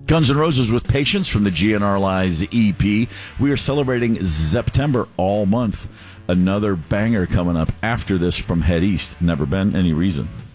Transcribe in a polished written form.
Guns N' Roses with Patience from the GNR Lies EP. We are celebrating September all month. Another banger coming up after this from Head East. Never Been Any Reason.